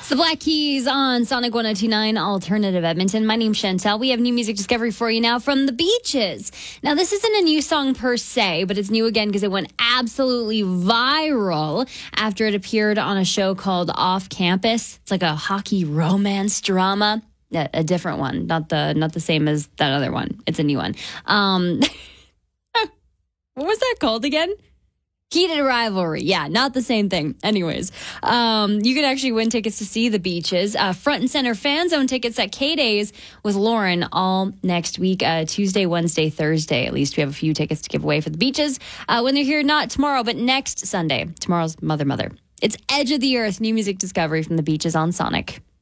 It's the Black Keys on Sonic 102.9 Alternative Edmonton. My name's Chantel. We have new music discovery for you now from The Beaches. Now, this isn't a new song per se, but it's new again because it went absolutely viral after it appeared on a show called Off Campus. It's like a hockey romance drama. A different one, not the same as that other one. It's a new one. What was that called again? Heated Rivalry. Yeah, not the same thing. Anyways, you can actually win tickets to see The Beaches. Front and Center Fan Zone tickets at K-Days with Lauren all next week, Tuesday, Wednesday, Thursday. At least we have a few tickets to give away for The Beaches when they're here, not tomorrow, but next Sunday. Tomorrow's Mother. It's Edge of the Earth, new music discovery from The Beaches on Sonic.